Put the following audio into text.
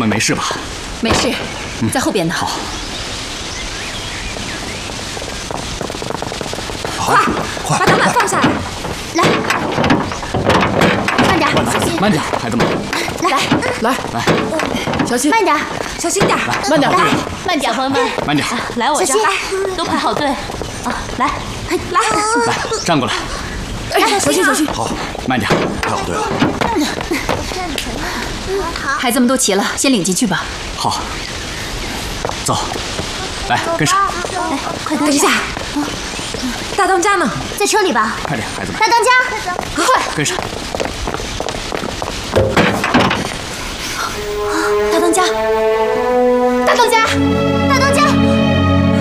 们没事吧？ 没事，在后边呢。 好。 快，把挡板放下来。 来，慢点，小心。 慢点，孩子们。 来， 小心， 慢点， 小心点， 慢点，慢点， 小朋友们， 慢点， 来我这儿，都排好队啊！来， 站过来。 小心。 好， 慢点， 排好队了。 孩子们都齐了，先领进去吧。 好，走，来跟上。 来，快等一下，大当家呢？ 在车里吧？ 快点，孩子们。 大当家，快！ 跟上。 大当家， 大当家。